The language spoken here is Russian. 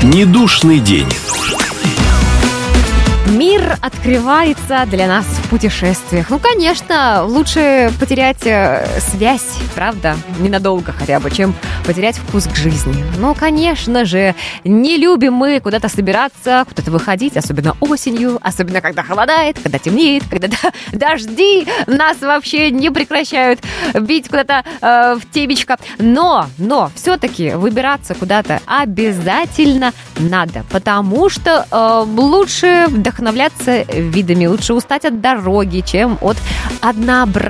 Недушный день. Мир открывается для нас в путешествиях. Ну, конечно, лучше потерять связь, правда, ненадолго хотя бы, чем потерять вкус к жизни. Ну, конечно же, не любим мы куда-то собираться, куда-то выходить, особенно осенью, особенно когда холодает, когда темнеет, когда дожди нас вообще не прекращают бить куда-то в темечко. Но все-таки выбираться куда-то обязательно надо, потому что лучше вдохновляться видами, лучше устать от дороги, чем от однообразия.